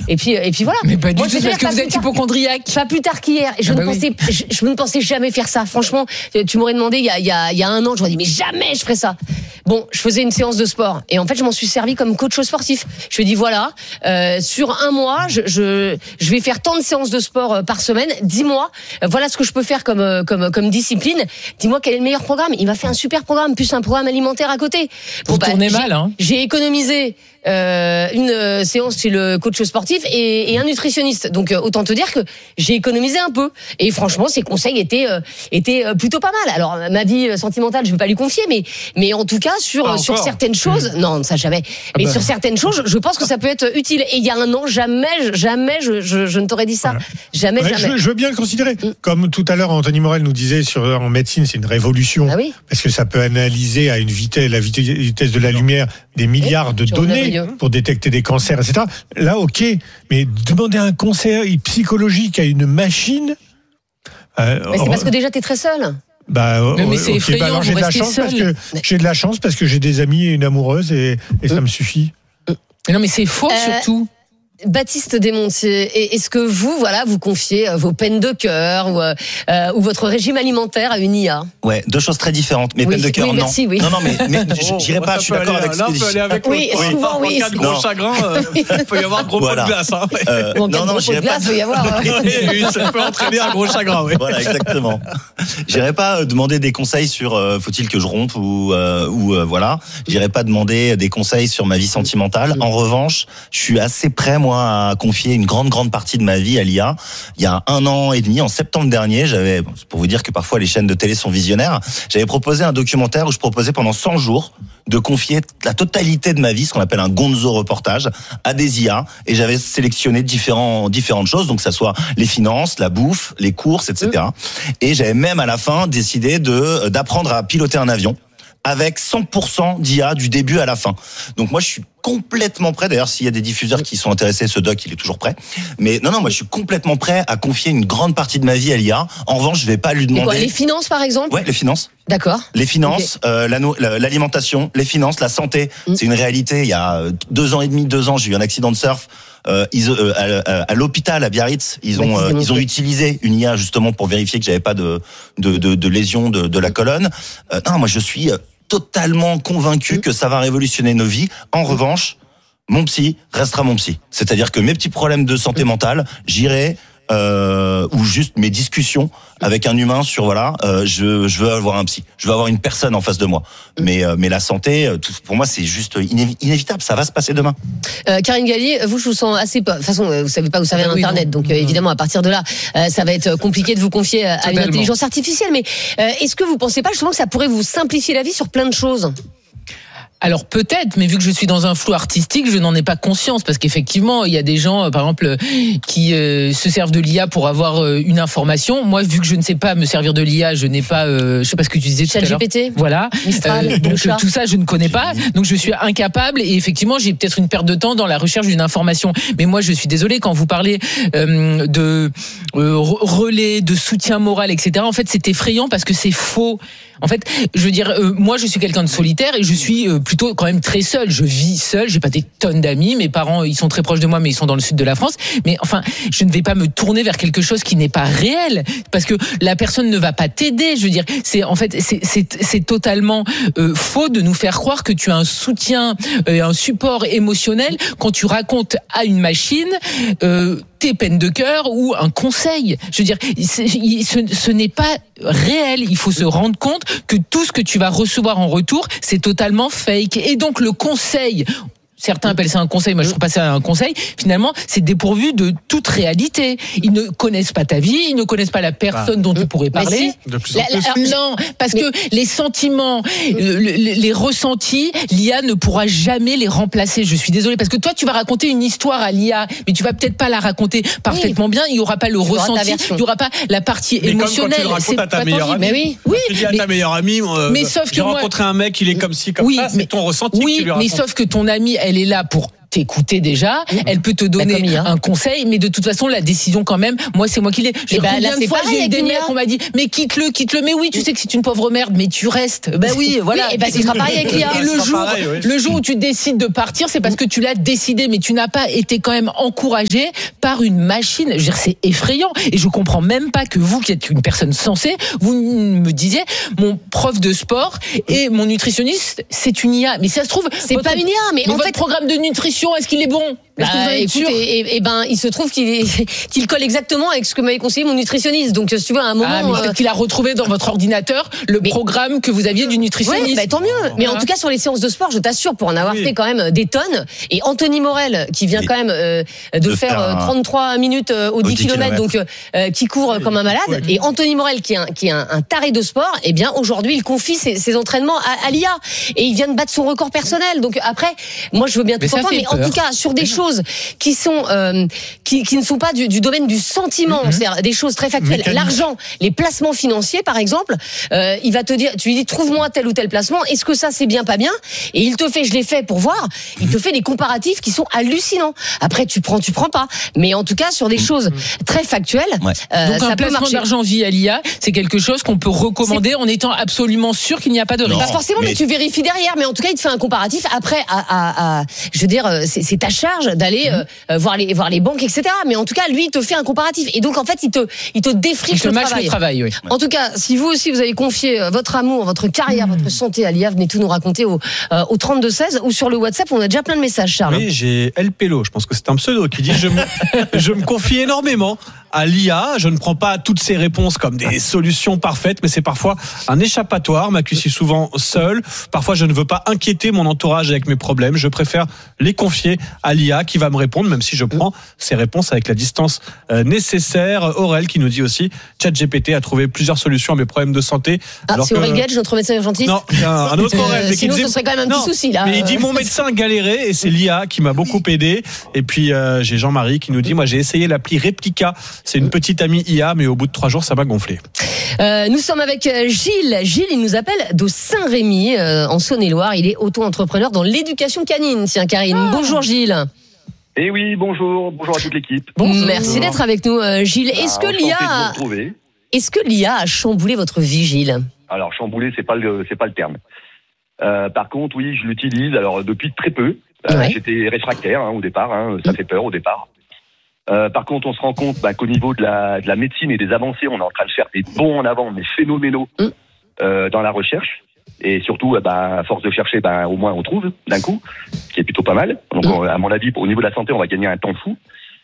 Et puis voilà. Mais pas du Moi, tout, parce que vous êtes hypochondriaque. Pas plus tard qu'hier. Je ne pensais jamais faire ça. Franchement, tu m'aurais demandé il y a un an, je m'aurais dit mais jamais je ferais ça. Bon, je faisais une séance de sport et en fait je m'en suis servi comme coach sportif. Je lui ai dit voilà, sur un mois, je vais faire tant de séances de sport par semaine. Dis-moi, voilà ce que je peux faire comme discipline. Dis-moi quel est le meilleur programme. Il m'a fait un super programme, plus un programme alimentaire à côté. Vous tournez mal, hein. J'ai économisé une séance chez le coach sportif et un nutritionniste. Donc autant te dire que j'ai économisé un peu. Et franchement, ses conseils étaient plutôt pas mal. Alors ma vie sentimentale, je vais pas lui confier, mais en tout cas sur certaines choses, non, ça jamais. Mais sur certaines choses, je pense que ça peut être utile. Et il y a un an, jamais je ne t'aurais dit ça. Voilà. Jamais. Je veux bien le considérer. Comme tout à l'heure, Anthony Morel nous disait en médecine, c'est une révolution. Ah oui. Parce que ça peut analyser à la vitesse de la lumière des milliards de données pour détecter des cancers, etc. Là, ok, mais demander un conseil psychologique à une machine. Mais c'est parce que déjà t'es très seul. Mais c'est effrayant, alors vous restez seul. J'ai de la chance parce que j'ai des amis et une amoureuse et ça me suffit. Non, mais c'est faux surtout. Baptiste Desmontiers, est-ce que vous confiez vos peines de cœur ou votre régime alimentaire à une IA? Ouais, deux choses très différentes. Mes peines de cœur, non. Merci, oui. Non, mais j'irai pas. Je suis d'accord avec ce que dit. Avec souvent, oui. En cas de gros chagrin, il peut y avoir gros pot de glace. Non, j'irai pas. Peut y avoir. Oui, ça peut entraîner un gros chagrin. Oui. Voilà, exactement. J'irai pas demander des conseils sur faut-il que je rompe ou voilà. J'irai pas demander des conseils sur ma vie sentimentale. En revanche, je suis assez prêt moi à confier une grande partie de ma vie à l'IA. Il y a 1 an et demi, en septembre dernier, pour vous dire que parfois les chaînes de télé sont visionnaires, j'avais proposé un documentaire où je proposais pendant 100 jours de confier la totalité de ma vie, ce qu'on appelle un gonzo reportage, à des IA, et j'avais sélectionné différentes choses, donc que ça soit les finances, la bouffe, les courses, etc. Et j'avais même à la fin décidé d'apprendre à piloter un avion avec 100% d'IA du début à la fin. Donc moi je suis complètement prêt, d'ailleurs s'il y a des diffuseurs qui sont intéressés, ce doc il est toujours prêt, mais non moi je suis complètement prêt à confier une grande partie de ma vie à l'IA. En revanche je vais pas lui demander... Les finances par exemple? Ouais, les finances. D'accord. Les finances, l'alimentation, les finances, la santé, c'est une réalité. Il y a 2 ans et demi, 2 ans, j'ai eu un accident de surf. À l'hôpital à Biarritz, ils ont utilisé une IA justement pour vérifier que j'avais pas de lésion de la colonne. Non, moi je suis totalement convaincu que ça va révolutionner nos vies. En revanche, mon psy restera mon psy. C'est-à-dire que mes petits problèmes de santé mentale, j'irai ou juste mes discussions avec un humain sur je veux avoir un psy, je veux avoir une personne en face de moi, mais la santé pour moi c'est juste inévitable, ça va se passer demain. Karine Galli, je vous sens assez de toute façon vous savez pas vous servez internet, donc évidemment à partir de là ça va être compliqué de vous confier à une intelligence artificielle, mais est-ce que vous pensez pas justement que ça pourrait vous simplifier la vie sur plein de choses? Alors peut-être, mais vu que je suis dans un flou artistique, je n'en ai pas conscience, parce qu'effectivement, il y a des gens, par exemple, qui se servent de l'IA pour avoir une information. Moi, vu que je ne sais pas me servir de l'IA, je n'ai pas, je sais pas ce que tu disais tout à l'heure. ChatGPT. Voilà. Mistral, donc tout ça, je ne connais pas. Donc je suis incapable, et effectivement, j'ai peut-être une perte de temps dans la recherche d'une information. Mais moi, je suis désolée quand vous parlez de relais, de soutien moral, etc. En fait, c'est effrayant parce que c'est faux. En fait, je veux dire, moi, je suis quelqu'un de solitaire et je suis plutôt quand même très seul. Je vis seul, j'ai pas des tonnes d'amis. Mes parents, ils sont très proches de moi, mais ils sont dans le sud de la France. Mais enfin, je ne vais pas me tourner vers quelque chose qui n'est pas réel, parce que la personne ne va pas t'aider. Je veux dire, c'est totalement faux de nous faire croire que tu as un soutien, un support émotionnel quand tu racontes à une machine tes peines de cœur ou un conseil. Je veux dire, ce n'est pas réel. Il faut se rendre compte que tout ce que tu vas recevoir en retour, c'est totalement fake. Et donc le conseil, certains appellent ça un conseil, moi je trouve pas ça un conseil, finalement c'est dépourvu de toute réalité. Ils ne connaissent pas ta vie, ils ne connaissent pas la personne dont tu pourrais parler. De plus en plus. Non, parce que les sentiments, les ressentis, l'IA ne pourra jamais les remplacer. Je suis désolée, parce que toi tu vas raconter une histoire à l'IA, mais tu vas peut-être pas la raconter parfaitement bien, il y aura pas le ressenti, il y aura pas la partie émotionnelle. Comme quand tu le racontes à ta meilleure amie. Mais oui. Tu dis à ta meilleure amie, mais sauf que j'ai rencontré un mec, il est comme ci, comme ça, c'est ton ressenti que tu lui racontes. Mais sauf que ton amie, elle est là pour t'écouter déjà, elle peut te donner un conseil, mais de toute façon, la décision quand même, moi, c'est moi qui l'ai. Combien de fois j'ai eu des mecs, on m'a dit, mais quitte-le, mais oui, tu sais que c'est une pauvre merde, mais tu restes. Ben oui, voilà. Oui, et ce sera pareil avec l'IA. Et le jour où tu décides de partir, c'est parce que tu l'as décidé, mais tu n'as pas été quand même encouragé par une machine. Je veux dire, c'est effrayant. Et je comprends même pas que vous, qui êtes une personne sensée, vous me disiez, mon prof de sport et mon nutritionniste, c'est une IA. Mais ça se trouve, c'est pas une IA, mais en fait, programme de nutrition, est-ce qu'il est bon? Écoute, il se trouve qu'il colle exactement avec ce que m'avait conseillé mon nutritionniste. Donc, si tu veux, à un moment. Peut-être qu'il a retrouvé dans votre ordinateur le programme que vous aviez du nutritionniste. Oui, tant mieux. Mais en tout cas, sur les séances de sport, je t'assure, pour en avoir fait quand même des tonnes. Et Anthony Morel, qui vient quand même de faire 33 minutes aux 10 km, donc qui court comme un malade. Ouais. Et Anthony Morel, qui est un taré de sport, eh bien, aujourd'hui, il confie ses entraînements à l'IA. Et il vient de battre son record personnel. Donc après, moi, je veux bien tout entendre. Mais en tout cas, sur des choses qui sont qui ne sont pas du domaine du sentiment, c'est-à-dire des choses très factuelles. L'argent, les placements financiers par exemple, il va te dire, tu lui dis trouve-moi tel ou tel placement, est-ce que ça c'est bien, pas bien, et il te fait, je l'ai fait pour voir, il te fait des comparatifs qui sont hallucinants. Après tu prends pas, mais en tout cas sur des choses très factuelles, donc ça un placement d'argent via l'IA, c'est quelque chose qu'on peut recommander en étant absolument sûr qu'il n'y a pas de risque. Pas forcément, mais tu vérifies derrière, mais en tout cas il te fait un comparatif. Après je veux dire, c'est ta charge d'aller voir les banques, etc. Mais en tout cas, lui, il te fait un comparatif. Et donc, en fait, il te défriche le travail. Oui. En tout cas, si vous aussi, vous avez confié votre amour, votre carrière, votre santé à l'IA, venez tout nous raconter au 32-16 ou sur le WhatsApp. On a déjà plein de messages, Charles. Oui, j'ai El Pelo, je pense que c'est un pseudo, qui dit je me confie énormément à l'IA. Je ne prends pas toutes ces réponses comme des solutions parfaites, mais c'est parfois un échappatoire. M'accueille souvent seul. Parfois, je ne veux pas inquiéter mon entourage avec mes problèmes. Je préfère les confier à l'IA qui va me répondre, même si je prends ces réponses avec la distance nécessaire. Aurel qui nous dit aussi, ChatGPT a trouvé plusieurs solutions à mes problèmes de santé. C'est Aurel Gage, notre médecin urgentiste? Non, un autre Aurel. Sinon, ce serait quand même un petit souci, là. Mais il dit, mon médecin galérait et c'est l'IA qui m'a beaucoup aidé. Et puis, j'ai Jean-Marie qui nous dit, moi, j'ai essayé l'appli Replica. C'est une petite amie IA, mais au bout de 3 jours, ça m'a gonflé. Nous sommes avec Gilles. Gilles, il nous appelle de Saint-Rémy, en Saône-et-Loire. Il est auto-entrepreneur dans l'éducation canine. Tiens, Karine. Bonjour, Gilles. Eh oui, bonjour à toute l'équipe. Merci d'être avec nous, Gilles. Est-ce que l'IA a chamboulé votre vie, Gilles? Alors, chamboulé, c'est pas le terme. Par contre, oui, je l'utilise. Alors, depuis très peu. J'étais réfractaire au départ. Ça fait peur au départ. Par contre, on se rend compte qu'au niveau de la médecine et des avancées, on est en train de faire des bonds en avant, mais phénoménaux dans la recherche. Et surtout, à force de chercher, au moins on trouve d'un coup, ce qui est plutôt pas mal. Donc, à mon avis, au niveau de la santé, on va gagner un temps fou.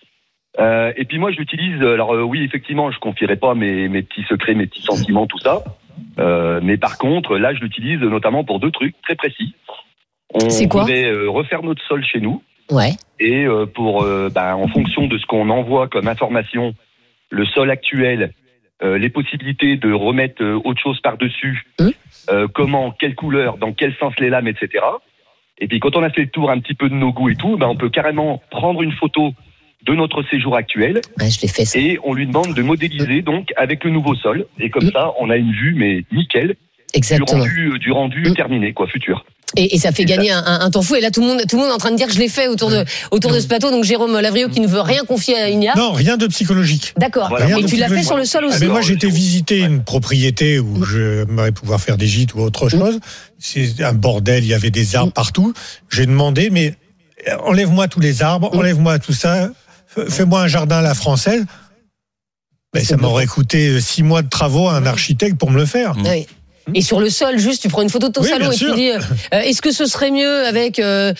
Et puis moi, je l'utilise. Alors oui, effectivement, je confierai pas mes petits secrets, mes petits sentiments, tout ça. Mais par contre, là, je l'utilise notamment pour 2 trucs très précis. C'est quoi ? On voudrait refaire notre sol chez nous. Ouais. Et en fonction de ce qu'on envoie comme information, le sol actuel, les possibilités de remettre autre chose par-dessus, comment, quelle couleur, dans quel sens les lames, etc. Et puis quand on a fait le tour un petit peu de nos goûts et tout, on peut carrément prendre une photo de notre séjour actuel. Ouais, je l'ai fait, ça. Et on lui demande de modéliser donc avec le nouveau sol. Et comme ça, on a une vue mais nickel. Exactement. Du rendu terminé, futur. Et ça fait gagner un temps fou. Et là, tout le monde est en train de dire que je l'ai fait autour de ce plateau. Donc, Jérôme Lavrio qui ne veut rien confier à une IA. Non, rien de psychologique. D'accord. Voilà. Et tu l'as fait sur le sol aussi. Mais moi, j'ai été visiter une propriété où j'aimerais pouvoir faire des gîtes ou autre chose. C'est un bordel. Il y avait des arbres partout. J'ai demandé, mais enlève-moi tous les arbres, enlève-moi tout ça. Fais-moi un jardin à la française. Mais ça m'aurait coûté 6 mois de travaux à un architecte pour me le faire. Oui. Et sur le sol, juste, tu prends une photo de ton salon et tu dis, est-ce que ce serait mieux avec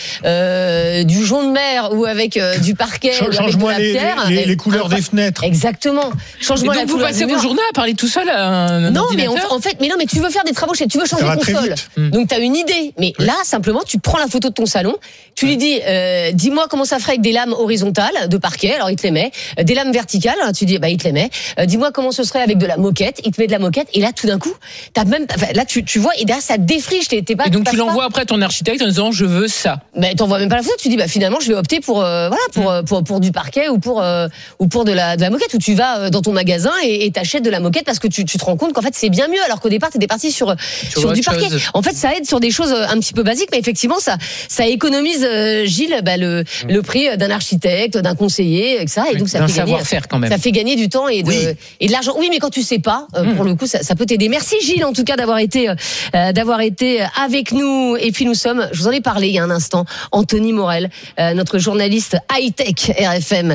du jonc de mer ou avec du parquet ou avec de la pierre, les couleurs des fenêtres. Exactement. Change-moi la couleur. Vous passez vos journées à parler tout seul à un Non, ordinateur. mais tu veux faire des travaux tu veux changer ton sol. Donc, tu as une idée. Mais là, simplement, tu prends la photo de ton salon, tu lui dis, dis-moi comment ça ferait avec des lames horizontales de parquet. Alors, il te les met. Des lames verticales, tu dis, il te les met. Dis-moi comment ce serait avec de la moquette. Il te met de la moquette. Et là, tout d'un coup, t'as même Enfin, là, tu vois, et derrière, ça défriche. T'es pas. Et donc tu l'envoies après à ton architecte en disant je veux ça. Mais t'envoies même pas la photo. Tu dis finalement, je vais opter pour pour du parquet ou pour de la moquette. Où tu vas dans ton magasin et t'achètes de la moquette parce que tu te rends compte qu'en fait c'est bien mieux. Alors qu'au départ, t'étais parti sur du parquet. En fait, ça aide sur des choses un petit peu basiques, mais effectivement, ça économise, Gilles, le prix d'un architecte, d'un conseiller, etc. Et donc ça fait gagner. Quand même. Ça fait gagner du temps et de l'argent. Oui, mais quand tu sais pas, pour le coup, ça peut t'aider. Merci Gilles, en tout cas, d'avoir été avec nous. Et puis nous sommes, je vous en ai parlé il y a un instant, Anthony Morel, notre journaliste high-tech RFM,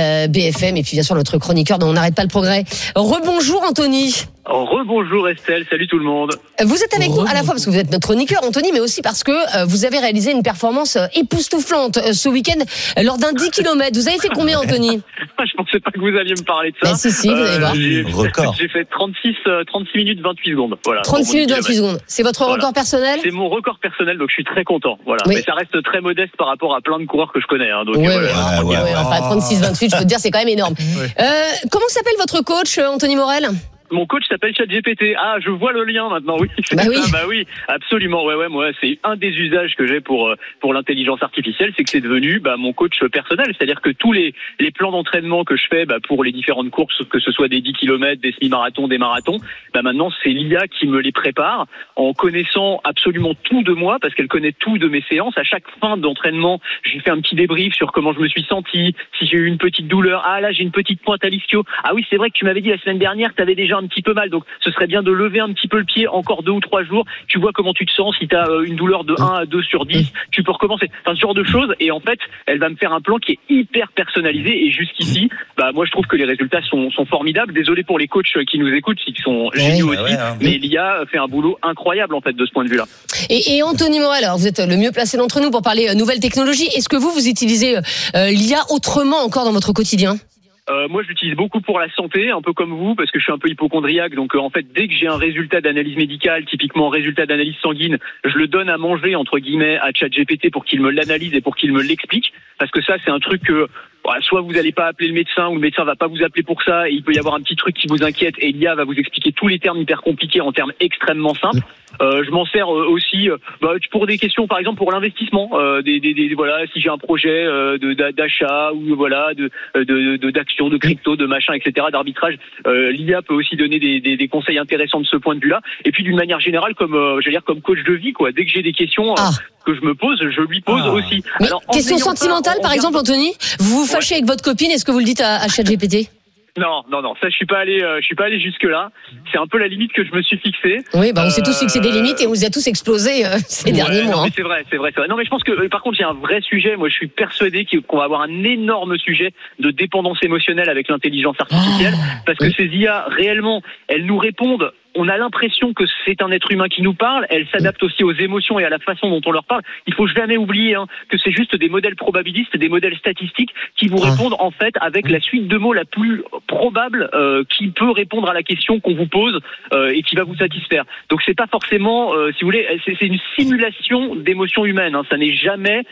BFM, et puis bien sûr notre chroniqueur dont on n'arrête pas le progrès. Rebonjour Anthony. Rebonjour Estelle, salut tout le monde. Vous êtes avec nous à la fois parce que vous êtes notre chroniqueur Anthony, mais aussi parce que vous avez réalisé une performance époustouflante ce week-end lors d'un 10 km. Vous avez fait combien Anthony? Je pensais pas que vous alliez me parler de ça. Si, vous allez voir. J'ai fait 36 minutes 28 secondes. Voilà, 36 minutes 28 secondes. C'est votre record personnel? C'est mon record personnel, donc je suis très content. Voilà. Oui. Mais ça reste très modeste par rapport à plein de coureurs que je connais. Donc, enfin, 36-28, je peux te dire, c'est quand même énorme. Comment s'appelle votre coach, Anthony Morel? Mon coach s'appelle ChatGPT. Ah, je vois le lien maintenant. Oui. Bah oui, absolument. Ouais, moi, c'est un des usages que j'ai pour l'intelligence artificielle, c'est que c'est devenu mon coach personnel. C'est-à-dire que tous les plans d'entraînement que je fais pour les différentes courses, que ce soit des 10 km, des semi-marathons, des marathons, maintenant c'est l'IA qui me les prépare en connaissant absolument tout de moi parce qu'elle connaît tout de mes séances. À chaque fin d'entraînement, j'ai fait un petit débrief sur comment je me suis senti, si j'ai eu une petite douleur. Ah là, j'ai une petite pointe à l'ischio. Ah oui, c'est vrai que tu m'avais dit la semaine dernière, tu avais déjà un petit peu mal, donc ce serait bien de lever un petit peu le pied encore 2 ou 3 jours. Tu vois comment tu te sens, si tu as une douleur de 1 à 2 sur 10, tu peux recommencer. Enfin, ce genre de choses. Et en fait, elle va me faire un plan qui est hyper personnalisé. Et jusqu'ici, moi je trouve que les résultats sont formidables. Désolé pour les coachs qui nous écoutent, qui sont géniaux aussi. Mais l'IA fait un boulot incroyable en fait de ce point de vue-là. Et Anthony Morel, alors vous êtes le mieux placé d'entre nous pour parler nouvelles technologies. Est-ce que vous utilisez l'IA autrement encore dans votre quotidien? Moi, je l'utilise beaucoup pour la santé, un peu comme vous, parce que je suis un peu hypocondriaque. Donc, en fait, dès que j'ai un résultat d'analyse médicale, typiquement résultat d'analyse sanguine, je le donne à manger, entre guillemets, à ChatGPT pour qu'il me l'analyse et pour qu'il me l'explique. Parce que ça, c'est un truc que soit vous n'allez pas appeler le médecin ou le médecin va pas vous appeler pour ça et il peut y avoir un petit truc qui vous inquiète et l'IA va vous expliquer tous les termes hyper compliqués en termes extrêmement simples. Je m'en sers aussi pour des questions, par exemple pour l'investissement, voilà, si j'ai un projet d'achat ou voilà d'actions, de crypto, de machin, etc., d'arbitrage, l'IA peut aussi donner des conseils intéressants de ce point de vue-là. Et puis d'une manière générale, comme coach de vie, quoi. Dès que j'ai des questions que je me pose, je lui pose aussi. Mais alors, question sentimentale, par exemple, Anthony, vous vous fâchez avec votre copine, est-ce que vous le dites à ChatGPT? Non, ça je suis pas allé jusque là. C'est un peu la limite que je me suis fixée. Oui, on s'est tous fixé des limites et on vous a tous explosé ces derniers mois. Non, mais c'est vrai. Non, mais je pense que par contre, il y a un vrai sujet. Moi, je suis persuadé qu'on va avoir un énorme sujet de dépendance émotionnelle avec l'intelligence artificielle, parce que ces IA réellement, elles nous répondent. On a l'impression que c'est un être humain qui nous parle. Elle s'adapte aussi aux émotions et à la façon dont on leur parle. Il faut jamais oublier que c'est juste des modèles probabilistes, des modèles statistiques qui vous répondent en fait avec la suite de mots la plus probable qui peut répondre à la question qu'on vous pose et qui va vous satisfaire. Donc c'est pas forcément, si vous voulez, c'est une simulation d'émotions humaines. Ça n'est jamais.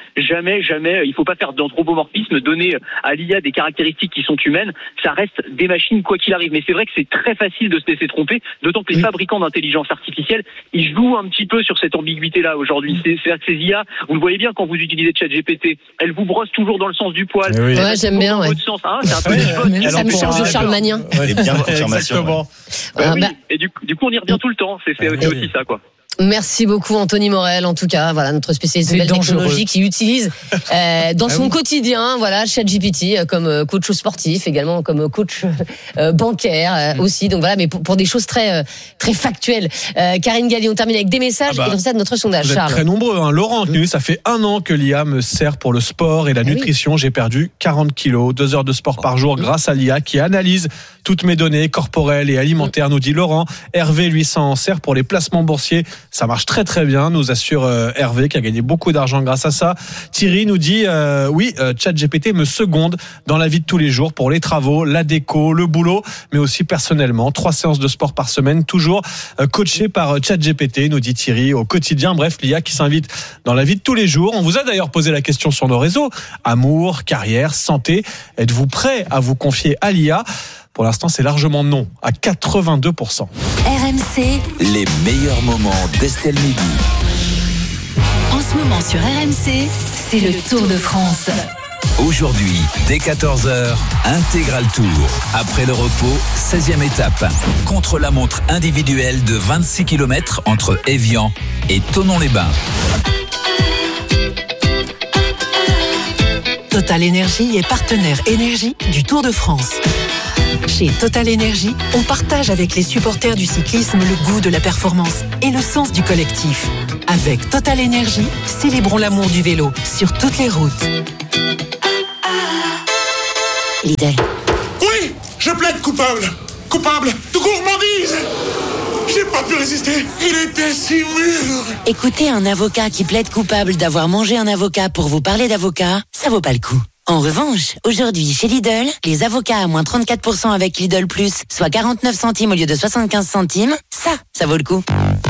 Il faut pas faire d'anthropomorphisme, donner à l'IA des caractéristiques qui sont humaines. Ça reste des machines quoi qu'il arrive. Mais c'est vrai que c'est très facile de se laisser tromper, d'autant que les fabricants d'intelligence artificielle, ils jouent un petit peu sur cette ambiguïté-là aujourd'hui. C'est-à-dire que ces IA, vous le voyez bien quand vous utilisez ChatGPT, elles vous brossent toujours dans le sens du poil. Oui. Ouais, j'aime bien. Dans votre sens, c'est un peu ça me change de Charlemagnien. Exactement. Oui. Et du coup, on y revient tout le temps. C'est aussi ça, quoi. Merci beaucoup Anthony Morel, en tout cas, voilà notre spécialiste de la technologie qui utilise dans son quotidien, voilà, ChatGPT comme coach sportif, également comme coach bancaire aussi. Donc voilà, mais pour des choses très très factuelles. Karine Galli, on termine avec des messages et résultats de notre sondage. Vous êtes Charles. très nombreux, Laurent, ça fait 1 an que l'IA me sert pour le sport et la nutrition. J'ai perdu 40 kilos, 2 heures de sport par jour grâce à l'IA qui analyse toutes mes données corporelles et alimentaires, nous dit Laurent. Hervé, lui, s'en sert pour les placements boursiers. Ça marche très très bien, nous assure Hervé qui a gagné beaucoup d'argent grâce à ça. Thierry nous dit ChatGPT me seconde dans la vie de tous les jours pour les travaux, la déco, le boulot, mais aussi personnellement. 3 séances de sport par semaine, toujours coaché par ChatGPT, nous dit Thierry, au quotidien. Bref, l'IA qui s'invite dans la vie de tous les jours. On vous a d'ailleurs posé la question sur nos réseaux. Amour, carrière, santé. Êtes-vous prêt à vous confier à l'IA ? Pour l'instant, c'est largement non, à 82%. RMC, les meilleurs moments d'Estelle Midi. En ce moment sur RMC, c'est le Tour de France. Aujourd'hui, dès 14h, Intégral Tour. Après le repos, 16e étape. Contre-la-montre individuelle de 26 km entre Évian et Thonon-les-Bains. Total Énergie est partenaire énergie du Tour de France. Chez Total Énergie, on partage avec les supporters du cyclisme le goût de la performance et le sens du collectif. Avec Total Énergie, célébrons l'amour du vélo sur toutes les routes. Lidl. Oui, je plaide coupable. Coupable de gourmandise. J'ai pas pu résister. Il était si mûr. Écoutez un avocat qui plaide coupable d'avoir mangé un avocat pour vous parler d'avocat, ça vaut pas le coup. En revanche, aujourd'hui, chez Lidl, les avocats à moins 34% avec Lidl Plus, soit 49 centimes au lieu de 75 centimes, ça vaut le coup.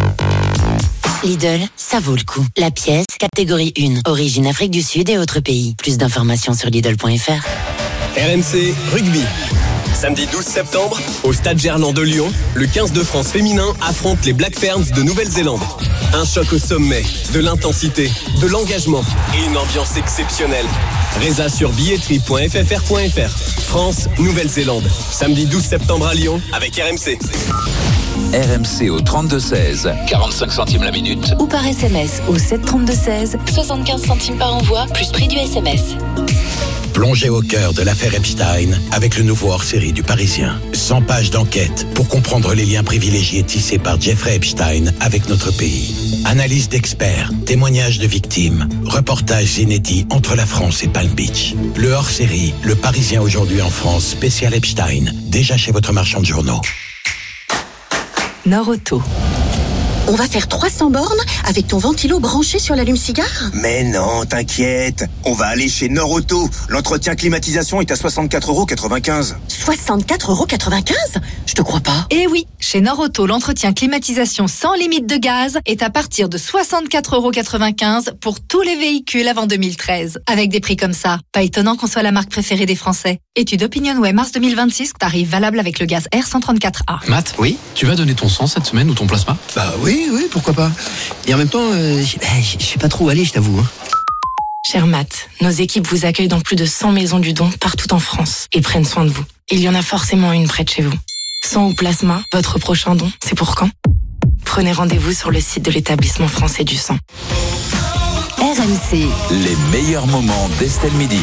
Lidl, ça vaut le coup. La pièce, catégorie 1, origine Afrique du Sud et autres pays. Plus d'informations sur Lidl.fr. RMC Rugby. Samedi 12 septembre, au Stade Gerland de Lyon, le 15 de France féminin affronte les Black Ferns de Nouvelle-Zélande. Un choc au sommet, de l'intensité, de l'engagement et une ambiance exceptionnelle. Résa sur billetterie.ffr.fr. France, Nouvelle-Zélande. Samedi 12 septembre à Lyon avec RMC. RMC au 32-16, 45 centimes la minute. Ou par SMS au 732-16, 75 centimes par envoi, plus prix du SMS. Plongez au cœur de l'affaire Epstein avec le nouveau hors-série du Parisien. 100 pages d'enquête pour comprendre les liens privilégiés tissés par Jeffrey Epstein avec notre pays. Analyse d'experts, témoignages de victimes, reportages inédits entre la France et Palm Beach. Le hors-série, le Parisien aujourd'hui en France, spécial Epstein, déjà chez votre marchand de journaux. Nord-Auto. On va faire 300 bornes avec ton ventilo branché sur l'allume-cigare ? Mais non, t'inquiète. On va aller chez Nord-Auto. L'entretien climatisation est à 64,95 €. 64,95 €? Je te crois pas. Eh oui, chez Nord-Auto, l'entretien climatisation sans limite de gaz est à partir de 64,95 € pour tous les véhicules avant 2013. Avec des prix comme ça, pas étonnant qu'on soit la marque préférée des Français. Étude OpinionWay mars 2026, tarif valable avec le gaz R134A. Matt, oui, tu vas donner ton sang cette semaine ou ton plasma ? Bah oui, pourquoi pas. Et en même temps, je sais pas trop où aller, je t'avoue. Cher Matt, nos équipes vous accueillent dans plus de 100 maisons du don partout en France et prennent soin de vous. Il y en a forcément une près de chez vous. Sang ou plasma, votre prochain don, c'est pour quand ? Prenez rendez-vous sur le site de l'établissement français du sang. RMC. Les meilleurs moments d'Estelle Midi.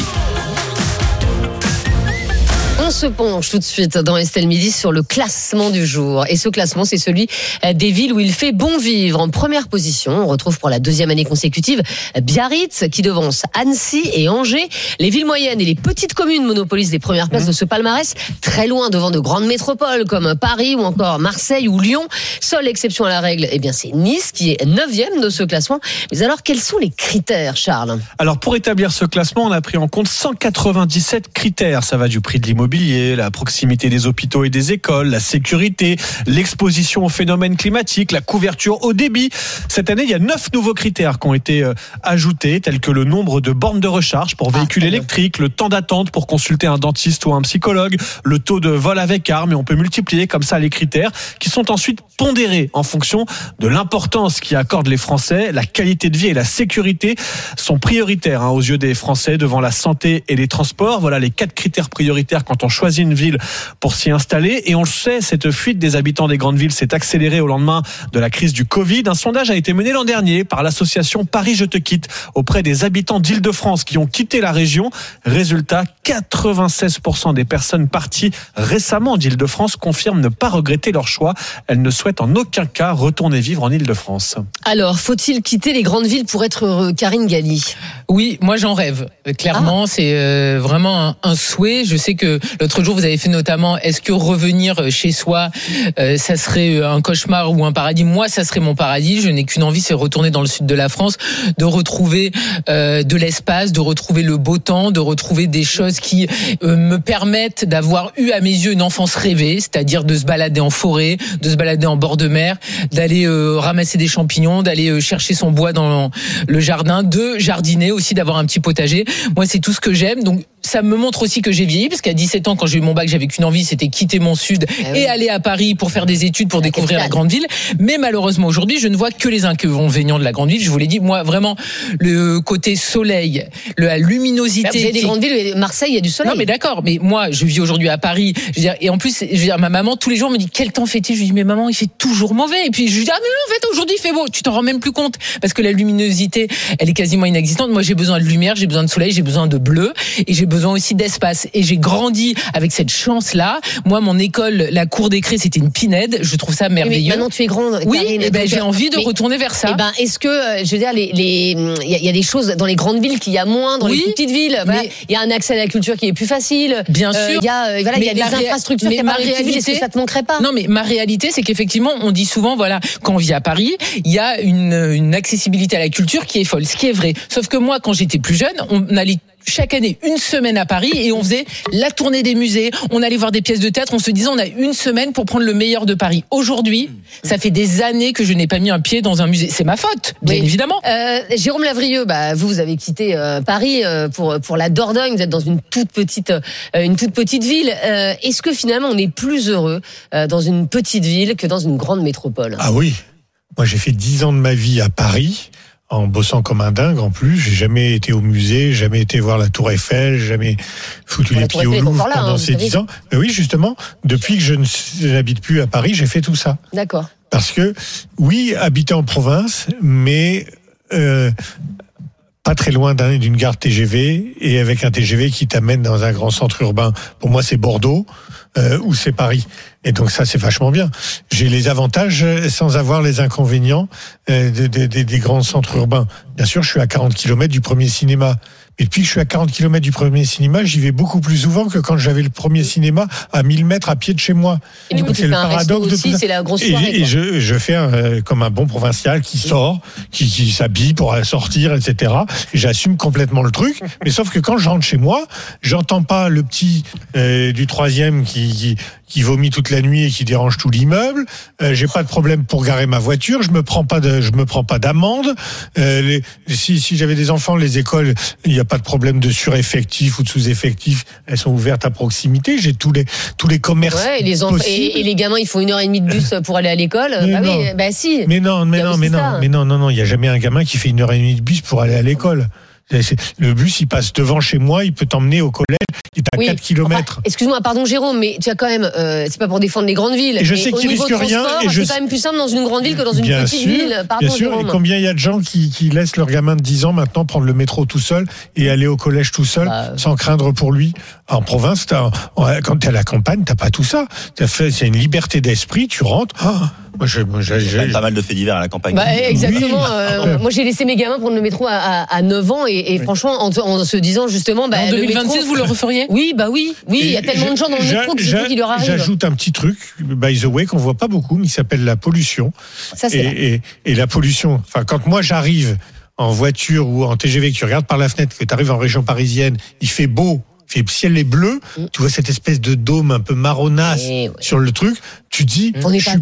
On se penche tout de suite dans Estelle Midi sur le classement du jour. Et ce classement, c'est celui des villes où il fait bon vivre. En première position, on retrouve pour la deuxième année consécutive Biarritz qui devance Annecy et Angers. Les villes moyennes et les petites communes monopolisent les premières places de ce palmarès, très loin devant de grandes métropoles comme Paris ou encore Marseille ou Lyon. Seule exception à la règle, c'est Nice qui est 9e de ce classement. Mais alors, quels sont les critères, Charles ? Alors, pour établir ce classement, on a pris en compte 197 critères. Ça va du prix de l'immobilier, la proximité des hôpitaux et des écoles, la sécurité, l'exposition aux phénomènes climatiques, la couverture au débit. Cette année, il y a 9 nouveaux critères qui ont été ajoutés, tels que le nombre de bornes de recharge pour véhicules électriques, le temps d'attente pour consulter un dentiste ou un psychologue, le taux de vol avec arme, et on peut multiplier comme ça les critères qui sont ensuite pondérés en fonction de l'importance qu'accordent les Français. La qualité de vie et la sécurité sont prioritaires aux yeux des Français devant la santé et les transports. Voilà les 4 critères prioritaires quand on choisit une ville pour s'y installer. Et on le sait, cette fuite des habitants des grandes villes s'est accélérée au lendemain de la crise du Covid. Un sondage a été mené l'an dernier par l'association Paris Je Te Quitte auprès des habitants d'Île-de-France qui ont quitté la région. Résultat, 96% des personnes parties récemment d'Île-de-France confirment ne pas regretter leur choix. Elles ne souhaitent en aucun cas retourner vivre en Île-de-France. Alors, faut-il quitter les grandes villes pour être heureux ? Karine Galli. Oui, moi j'en rêve. Clairement, c'est vraiment un souhait. Je sais que l'autre jour, vous avez fait notamment, est-ce que revenir chez soi, ça serait un cauchemar ou un paradis ? Moi, ça serait mon paradis. Je n'ai qu'une envie, c'est retourner dans le sud de la France, de retrouver de l'espace, de retrouver le beau temps, de retrouver des choses qui me permettent d'avoir eu à mes yeux une enfance rêvée, c'est-à-dire de se balader en forêt, de se balader en bord de mer, d'aller ramasser des champignons, d'aller chercher son bois dans le jardin, de jardiner aussi, d'avoir un petit potager. Moi, c'est tout ce que j'aime. Donc, ça me montre aussi que j'ai vieilli, parce qu'à 17 ans, quand j'ai eu mon bac, j'avais qu'une envie, c'était quitter mon sud et aller à Paris pour faire des études, pour découvrir la grande ville. Mais malheureusement, aujourd'hui, je ne vois que les inconvénients de la grande ville. Je vous l'ai dit, moi, vraiment, le côté soleil, la luminosité. Vous avez des grandes villes, Marseille, il y a du soleil. Non, mais d'accord, mais moi, je vis aujourd'hui à Paris. Je veux dire, et en plus, je veux dire, ma maman, tous les jours, me dit, quel temps fait-il? Je lui dis, mais maman, il fait toujours mauvais. Et puis, je lui dis, ah, mais non, en fait, aujourd'hui, il fait beau. Tu t'en rends même plus compte. Parce que la luminosité, elle est quasiment inexistante. Moi, j'ai besoin de lumière, j'ai besoin de soleil, j'ai besoin de bleu. Et j'ai besoin aussi d'espace. Et j'ai grandi avec cette chance-là. Moi, mon école, la cour des Crés, c'était une pinède. Je trouve ça merveilleux. Mais maintenant, tu es grande. Oui, Karine, et ben, j'ai envie de retourner vers ça. Et ben, est-ce que, je veux dire, il y a des choses dans les grandes villes qu'il y a moins dans les petites villes. Voilà. Il y a un accès à la culture qui est plus facile. Bien sûr. Il y a des infrastructures qui apparaissent plus vite. Est-ce que ça te manquerait pas? Non, mais ma réalité, c'est qu'effectivement, on dit souvent, voilà, quand on vit à Paris, il y a une accessibilité à la culture qui est folle, ce qui est vrai. Sauf que moi, quand j'étais plus jeune, on allait chaque année une semaine à Paris et on faisait la tournée des musées, on allait voir des pièces de théâtre, on se disait on a une semaine pour prendre le meilleur de Paris. Aujourd'hui, ça fait des années que je n'ai pas mis un pied dans un musée. C'est ma faute, bien évidemment. Jérôme Lavrieux, vous avez quitté Paris pour la Dordogne, vous êtes dans une toute petite ville. Est-ce que finalement on est plus heureux dans une petite ville que dans une grande métropole? Ah oui, moi j'ai fait 10 ans de ma vie à Paris, en bossant comme un dingue en plus. J'ai jamais été au musée, jamais été voir la Tour Eiffel, jamais foutu les pieds au Louvre pendant ces 10 ans. Mais oui, justement, depuis que je n'habite plus à Paris, j'ai fait tout ça. D'accord. Parce que, oui, habiter en province, mais pas très loin d'une gare TGV, et avec un TGV qui t'amène dans un grand centre urbain. Pour moi, c'est Bordeaux ou c'est Paris. Et donc ça, c'est vachement bien. J'ai les avantages sans avoir les inconvénients des grands centres urbains. Bien sûr, je suis à 40 km du premier cinéma. Et depuis que je suis à 40 km du premier cinéma, j'y vais beaucoup plus souvent que quand j'avais le premier cinéma à 1000 mètres à pied de chez moi. Et du coup, c'est le paradoxe aussi, c'est la grosse soirée. Et je fais comme un bon provincial qui sort, qui s'habille pour sortir, etc. Et j'assume complètement le truc. Mais sauf que quand je rentre chez moi, j'entends pas le petit du troisième qui vomit toute la nuit et qui dérange tout l'immeuble. J'ai pas de problème pour garer ma voiture. Je me prends pas d'amende. Si j'avais des enfants, les écoles, il n'y a pas de problème de sureffectif ou de sous-effectif. Elles sont ouvertes à proximité. J'ai tous les commerces. Ouais, et les gamins, ils font 1h30 de bus pour aller à l'école. Si. Mais non. Il y a jamais un gamin qui fait 1h30 de bus pour aller à l'école. Le bus, il passe devant chez moi, il peut t'emmener au collège, il est à 4 km. Excuse-moi, pardon Jérôme, mais tu as quand même, c'est pas pour défendre les grandes villes. Et je sais qu'il risque rien. C'est quand même plus simple dans une grande ville que dans une petite ville. Pardon, bien sûr. Jérôme. Et combien il y a de gens qui laissent leur gamin de 10 ans maintenant prendre le métro tout seul et aller au collège tout seul, sans craindre pour lui. En province, quand t'es à la campagne, t'as pas tout ça. C'est une liberté d'esprit, tu rentres. J'ai pas mal de faits divers à la campagne. Exactement. Moi, j'ai laissé mes gamins prendre le métro à 9 ans et franchement, en se disant justement, en 2026, vous le referiez? Oui, il y a tellement de gens dans le métro qui leur arrive. J'ajoute un petit truc, by the way, qu'on voit pas beaucoup, mais qui s'appelle la pollution. Ça, et la pollution. Enfin, quand moi j'arrive en voiture ou en TGV, que tu regardes par la fenêtre, que tu arrives en région parisienne, il fait beau. Le ciel est bleu, tu vois cette espèce de dôme un peu marronasse sur le truc, tu te dis,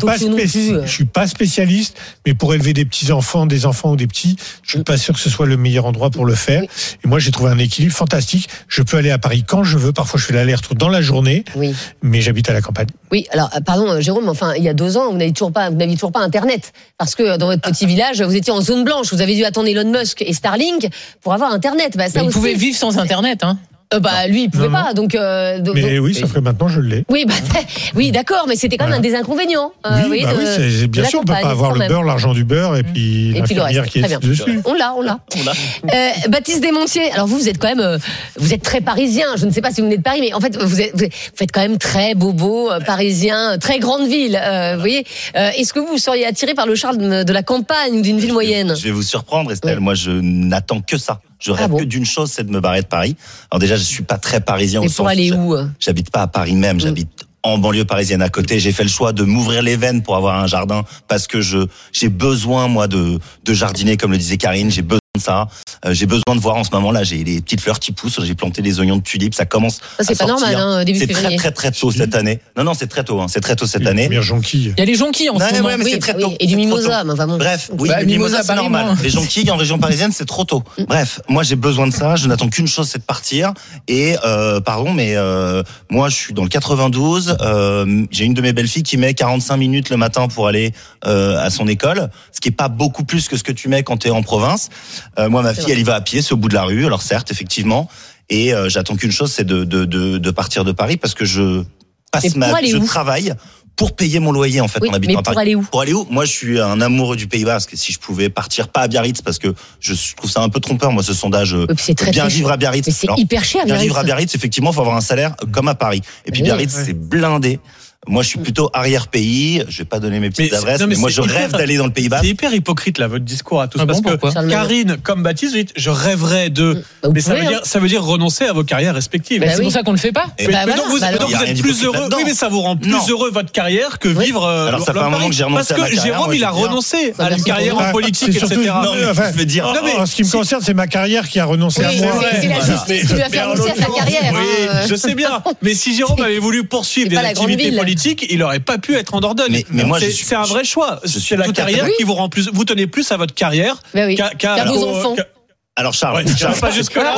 je suis pas spécialiste, mais pour élever des petits-enfants, des enfants ou des petits, je suis pas sûr que ce soit le meilleur endroit pour le faire. Et moi, j'ai trouvé un équilibre fantastique. Je peux aller à Paris quand je veux, parfois je fais l'aller-retour dans la journée, mais j'habite à la campagne. Oui, alors, pardon, Jérôme, enfin, il y a 2 ans, vous n'aviez toujours pas Internet. Parce que dans votre petit village, vous étiez en zone blanche. Vous avez dû attendre Elon Musk et Starlink pour avoir Internet. Vous pouvez vivre sans Internet, hein. Lui, il pouvait pas. Mais oui, sauf que maintenant, je l'ai. Oui, d'accord, mais c'était quand même un des inconvénients. C'est bien sûr, on ne peut pas avoir le beurre, l'argent du beurre et puis l'infirmière qui est dessus. On l'a. Baptiste Desmontiers, alors vous êtes quand même, vous êtes très parisien. Je ne sais pas si vous venez de Paris, mais en fait, vous faites quand même très bobo parisien, très grande ville. Vous voyez, est-ce que vous seriez attiré par le charme de la campagne ou d'une ville moyenne? Je vais vous surprendre, Estelle. Moi, je n'attends que ça. Je rêve que d'une chose, c'est de me barrer de Paris. Alors déjà, je suis pas très parisien. Et pour aller où? J'habite pas à Paris même, j'habite en banlieue parisienne à côté. J'ai fait le choix de m'ouvrir les veines pour avoir un jardin parce que j'ai besoin, moi, de jardiner, comme le disait Karine. J'ai besoin ça. J'ai besoin de voir en ce moment-là, j'ai les petites fleurs qui poussent, j'ai planté des oignons de tulipes, ça commence c'est pas sortir. normal, début c'est février. très tôt cette année. Non, c'est très tôt, c'est très tôt cette année. Il y a jonquilles. Il y a les jonquilles en ce moment. Ouais, mais c'est très tôt. Et du mimosa, vraiment. Bref, mimosa, c'est normal. Les jonquilles en région parisienne, c'est trop tôt. Bref, moi j'ai besoin de ça, je n'attends qu'une chose, c'est de partir. Et moi je suis dans le 92, j'ai une de mes belles-filles qui met 45 minutes le matin pour aller à son école, ce qui est pas beaucoup plus que ce que tu mets quand tu es en province. Moi ma fille, elle y va à pied, c'est au bout de la rue, alors certes, effectivement, et j'attends qu'une chose, c'est de partir de Paris, parce que je travaille pour payer mon loyer, en fait, en habitant à Paris. Pour aller où? Moi, je suis un amoureux du Pays Basque, et si je pouvais partir, pas à Biarritz, parce que je trouve ça un peu trompeur, moi, ce sondage, bien vivre à Biarritz. Mais c'est hyper cher, Biarritz. Bien vivre à Biarritz, effectivement, faut avoir un salaire comme à Paris. Et puis Biarritz, c'est blindé. Moi, je suis plutôt arrière-pays. Je vais pas donner mes petites adresses, mais moi, je rêve d'aller dans le Pays Basque. C'est hyper hypocrite, là, votre discours à tous. Parce que Karine, comme Baptiste, je rêverais de. Mais ça veut dire renoncer à vos carrières respectives. C'est pour ça qu'on le fait pas. Donc vous êtes plus heureux. Oui, mais ça vous rend plus heureux votre carrière que vivre. Alors, ça fait un moment que j'ai renoncé à ma carrière. Parce que Jérôme, il a renoncé à une carrière en politique, etc. Non, je veux dire. En ce qui me concerne, c'est ma carrière qui a renoncé à moi. C'est la justice qui lui a fait renoncer à sa carrière. Oui, je sais bien. Mais si Jérôme avait voulu poursuivre des activités politiques, il aurait pas pu être en Dordogne. Mais moi, c'est un vrai choix. C'est la carrière qui vous rend plus. Vous tenez plus à votre carrière qu'à vos enfants. Alors Charles, pas jusque là.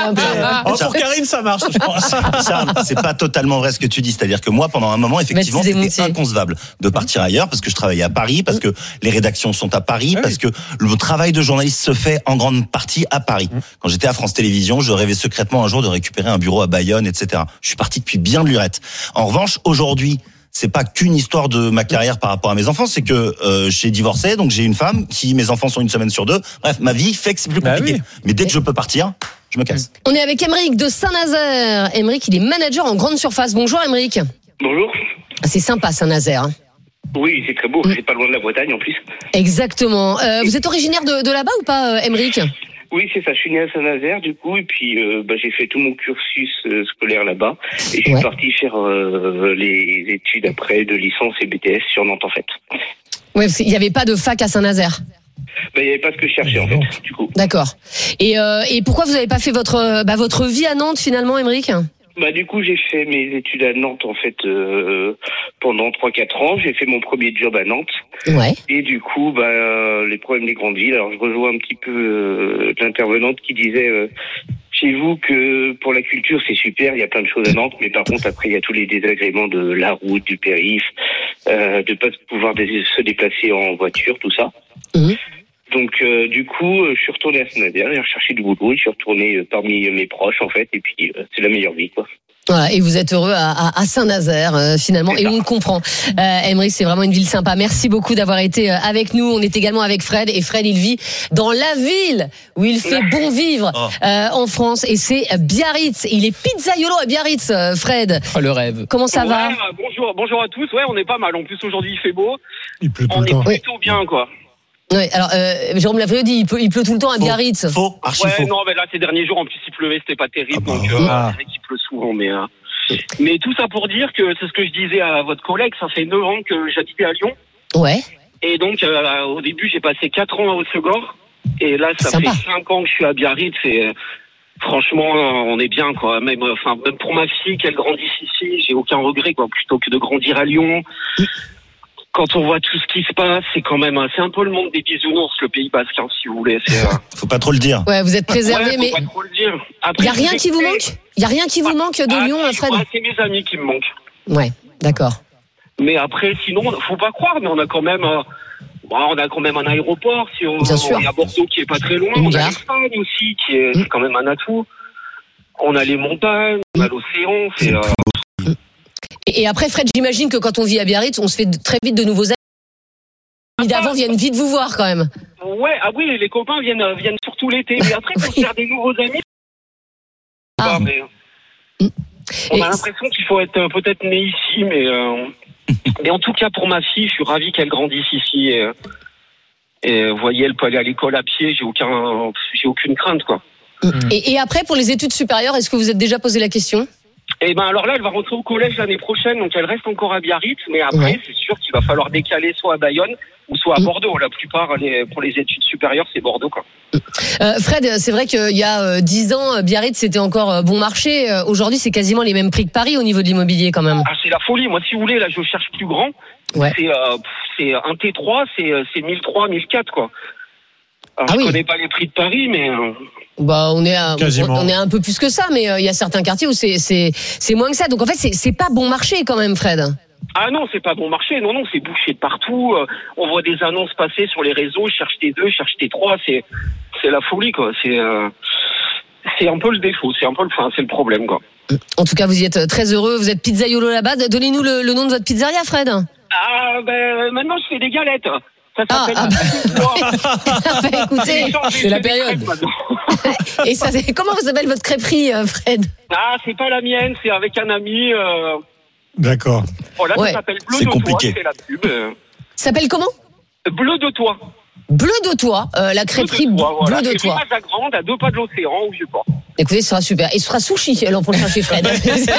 Pour Karine, ça marche. Charles, c'est pas totalement vrai ce que tu dis. C'est-à-dire que moi, pendant un moment, effectivement, c'était inconcevable de partir ailleurs, parce que je travaillais à Paris, parce que les rédactions sont à Paris, parce que le travail de journaliste se fait en grande partie à Paris. Quand j'étais à France Télévisions, je rêvais secrètement un jour de récupérer un bureau à Bayonne, etc. Je suis parti depuis bien de lurette. En revanche, aujourd'hui, c'est pas qu'une histoire de ma carrière par rapport à mes enfants, c'est que j'ai divorcé, donc j'ai une femme mes enfants sont une semaine sur deux. Bref, ma vie fait que c'est plus compliqué. Mais dès que je peux partir, je me casse. On est avec Aymeric de Saint-Nazaire. Aymeric, il est manager en grande surface. Bonjour Aymeric. Bonjour. C'est sympa Saint-Nazaire. Oui, c'est très beau. C'est pas loin de la Bretagne en plus. Exactement. Vous êtes originaire de là-bas ou pas, Aymeric ? Oui, c'est ça. Je suis né à Saint-Nazaire, du coup, et puis j'ai fait tout mon cursus scolaire là-bas. Et je suis parti faire les études après de licence et BTS sur Nantes, en fait. Ouais, il n'y avait pas de fac à Saint-Nazaire. Il n'y avait pas ce que je cherchais, en fait, du coup. D'accord. Et pourquoi vous n'avez pas fait votre vie à Nantes, finalement, Aymeric ? Du coup, j'ai fait mes études à Nantes, en fait, pendant 3-4 ans. J'ai fait mon premier job à Nantes. Ouais. Et du coup, les problèmes des grandes villes. Alors, je rejoins un petit peu l'intervenante qui disait chez vous que pour la culture, c'est super, il y a plein de choses à Nantes. Mais par contre, après, il y a tous les désagréments de la route, du périph', de pas pouvoir se déplacer en voiture, tout ça. Mmh. Donc, du coup, je suis retourné à Saint-Nazaire, j'ai recherché du boulot, je suis retourné parmi mes proches, en fait, et puis c'est la meilleure vie, quoi. Voilà, et vous êtes heureux à Saint-Nazaire, finalement, et on le comprend. Aymeric, c'est vraiment une ville sympa. Merci beaucoup d'avoir été avec nous. On est également avec Fred, et Fred, il vit dans la ville où il fait bon vivre en France, et c'est Biarritz. Il est pizzaiolo à Biarritz, Fred. Oh, le rêve. Comment ça va ? Bonjour à tous. Ouais, on est pas mal. En plus, aujourd'hui, il fait beau. Il pleut tout le temps. On est plutôt bien, quoi. Ouais, alors Jérôme Lavrieux dit il pleut tout le temps à Biarritz. Faux, archi faux. Non, mais là ces derniers jours en plus il pleuvait, c'était pas terrible, donc c'est vrai qu'il pleut souvent, mais tout ça pour dire que c'est ce que je disais à votre collègue, ça fait 9 ans que j'habitais à Lyon. Ouais. Et donc au début j'ai passé 4 ans à Haute-Segor, et là ça fait 5 ans que je suis à Biarritz, et franchement on est bien, quoi. Même pour ma fille qu'elle grandisse ici, j'ai aucun regret, quoi, plutôt que de grandir à Lyon. Quand on voit tout ce qui se passe, c'est quand même, c'est un peu le monde des bisounours, le Pays Basque, si vous voulez. Faut pas trop le dire. Ouais, vous êtes préservé, mais faut pas trop le dire. Après, y a rien qui vous manque ? Y a rien qui vous manque de Lyon, Fred ? C'est mes amis qui me manquent. Ouais, d'accord. Mais après, sinon, faut pas croire, mais on a quand même un aéroport. Bien sûr. Il y a Bordeaux qui est pas très loin. On a l'Espagne aussi, qui est quand même un atout. On a les montagnes, on a l'océan. Et après, Fred, j'imagine que quand on vit à Biarritz, on se fait très vite de nouveaux amis. D'avant viennent vite vous voir quand même. Ouais, oui, les copains viennent surtout l'été. Mais après, pour faire des nouveaux amis. On a l'impression qu'il faut être peut-être né ici, mais en tout cas pour ma fille, je suis ravi qu'elle grandisse ici. Et vous voyez, elle peut aller à l'école à pied. J'ai aucune crainte, quoi. Et après, pour les études supérieures, est-ce que vous êtes déjà posé la question ? Et ben alors là, elle va rentrer au collège l'année prochaine, donc elle reste encore à Biarritz, mais après, c'est sûr qu'il va falloir décaler soit à Bayonne ou soit à Bordeaux. La plupart, pour les études supérieures, c'est Bordeaux, quoi. Fred, c'est vrai qu'il y a 10 ans, Biarritz, c'était encore bon marché. Aujourd'hui, c'est quasiment les mêmes prix que Paris au niveau de l'immobilier, quand même. Ah, c'est la folie. Moi, si vous voulez, là, je cherche plus grand. Ouais. C'est un T3, c'est 1003, 1004, quoi. Alors, je connais pas les prix de Paris, mais... Bah, on est un peu plus que ça, mais il y a certains quartiers où c'est moins que ça. Donc, en fait, c'est pas bon marché, quand même, Fred. Ah non, c'est pas bon marché. Non, c'est bouché de partout. On voit des annonces passer sur les réseaux. Cherche T2, cherche T3. C'est la folie, quoi. C'est un peu le défaut. C'est le problème, quoi. En tout cas, vous y êtes très heureux. Vous êtes pizzaiolo là-bas. Donnez-nous le nom de votre pizzeria, Fred. Ah, ben, maintenant, je fais des galettes. Ça s'appelle écoutez, c'est la période. Et ça, comment vous s'appelle votre crêperie, Fred? Ah, c'est pas la mienne, c'est avec un ami. D'accord. Voilà, ça s'appelle Bleu de compliqué. Toi, c'est la pub. Ça s'appelle comment? Bleu de Toi. Bleu de Toi, la crêperie Bleu de Toi. C'est grande, à 2 pas de l'océan, au Vieux-Port. Écoutez, ce sera super. Et ce sera sushi l'an prochain chez Fred.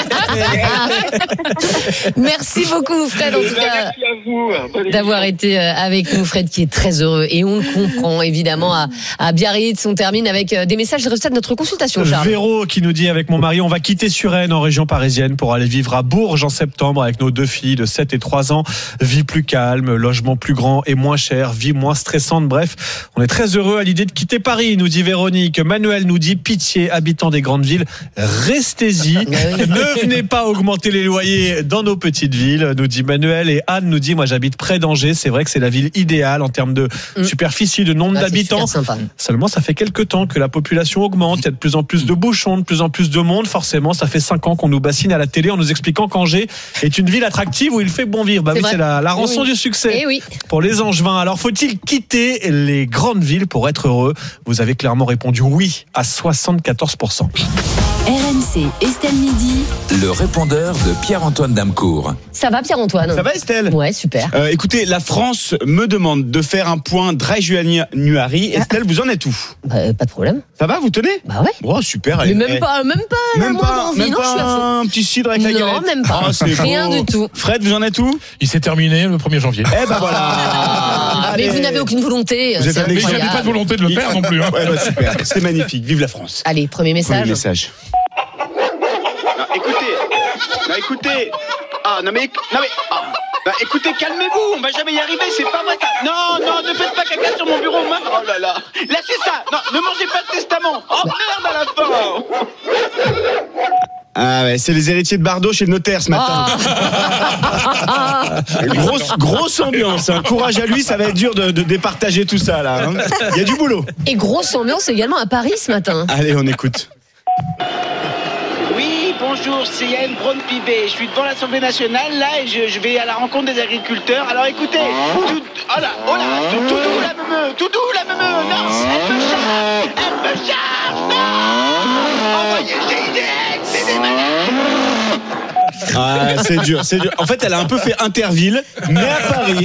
Merci beaucoup, Fred, en tout cas, merci à vous d'avoir été avec nous. Fred qui est très heureux. Et on le comprend, évidemment, à Biarritz. On termine avec des messages de résultats de notre consultation, Charles. Véro qui nous dit, avec mon mari, on va quitter Suresnes en région parisienne pour aller vivre à Bourges en septembre avec nos 2 filles de 7 et 3 ans. Vie plus calme, logement plus grand et moins cher, vie moins stressante. Bref, on est très heureux à l'idée de quitter Paris, nous dit Véronique. Manuel nous dit, pitié, habitants des grandes villes, restez-y. Ne venez pas augmenter les loyers dans nos petites villes, nous dit Manuel. Et Anne nous dit, moi j'habite près d'Angers, c'est vrai que c'est la ville idéale en termes de superficie, de nombre d'habitants. Seulement, ça fait quelques temps que la population augmente, il y a de plus en plus de bouchons, de plus en plus de monde. Forcément, ça fait 5 ans qu'on nous bassine à la télé en nous expliquant qu'Angers est une ville attractive où il fait bon vivre. Bah oui, c'est la rançon du succès pour les Angevins. Alors, faut-il quitter les grandes villes pour être heureux? Vous avez clairement répondu oui à 74%. RMC, Estelle Midi. Le répondeur de Pierre-Antoine Damecourt. Ça va, Pierre-Antoine? Ça va, Estelle? Ouais, super. Écoutez, la France me demande de faire un point dry January. Estelle, vous en êtes où? Pas de problème. Ça va, vous tenez? Bah ouais. Oh, super. Mais même pas la moindre envie. Même non, pas je suis à fond. un petit cidre avec la galette? Non, même pas. Rien du tout. Fred, vous en êtes où? Il s'est terminé le 1er janvier. Eh ben voilà. Mais vous n'avez aucune volonté. Mais je n'avais pas de volonté de le faire non plus. Hein. Ouais, bah, super. C'est magnifique. Vive la France. Allez, premier message. Écoutez. Écoutez, calmez-vous, on va jamais y arriver, c'est pas vrai. Non, ne faites pas caca sur mon bureau. Oh là là. Lâchez ça. Non, ne mangez pas le testament. Oh merde à la fin. Ah ouais, c'est les héritiers de Bardot chez le notaire ce matin. Grosse ambiance. Hein. Courage à lui, ça va être dur de départager tout ça là. Hein. Il y a du boulot. Et grosse ambiance également à Paris ce matin. Allez, on écoute. Oui, bonjour, c'est Yann Braun-Pivet. Je suis devant l'Assemblée nationale là et je vais à la rencontre des agriculteurs. Alors écoutez, tout doux la meumeux, non, elle me charge, non, envoyez GIDX, c'est des malades. Ah, c'est dur. En fait, elle a un peu fait Interville, mais à Paris.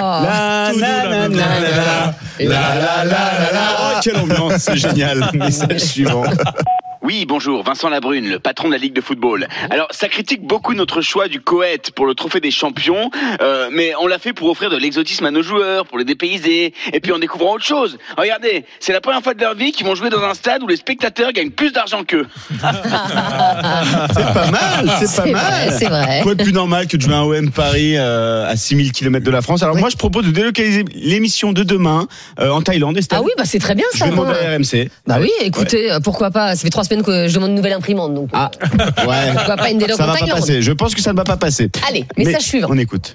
Oh, quelle ambiance, c'est génial. Message suivant. Oui, bonjour, Vincent Labrune, le patron de la Ligue de football. Alors, ça critique beaucoup notre choix du Coët pour le trophée des champions, mais on l'a fait pour offrir de l'exotisme à nos joueurs, pour les dépayser, et puis en découvrant autre chose. Regardez, c'est la première fois de leur vie qu'ils vont jouer dans un stade où les spectateurs gagnent plus d'argent qu'eux. C'est pas mal. C'est vrai. Quoi de plus normal que de jouer un OM Paris à 6000 km de la France? Alors moi, je propose de délocaliser l'émission de demain en Thaïlande. Estelle. Ah oui, bah c'est très bien ça. Je vais demander à RMC. Bah oui, écoutez, pourquoi pas? Ça fait 3 semaines que je demande une nouvelle imprimante. Donc, ouais. Pourquoi pas une déloc en Thaïlande? Ça va pas passer. Je pense que ça ne va pas passer. Allez, message suivant. On écoute.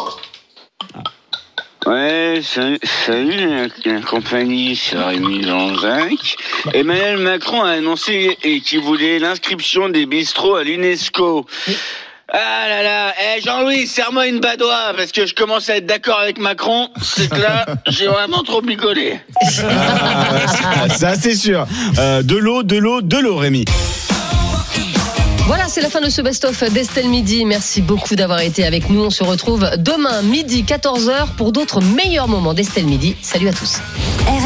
Ouais, salut la compagnie, c'est Rémi Lanzac. Emmanuel Macron a annoncé qu'il voulait l'inscription des bistrots à l'UNESCO. Oui. Ah là là, Jean-Louis, serre-moi une badoie, parce que je commence à être d'accord avec Macron, c'est que là, j'ai vraiment trop picolé. Ça, c'est sûr. De l'eau, Rémi. Voilà, c'est la fin de ce best-of d'Estelle Midi. Merci beaucoup d'avoir été avec nous. On se retrouve demain, midi 14h, pour d'autres meilleurs moments d'Estelle Midi. Salut à tous.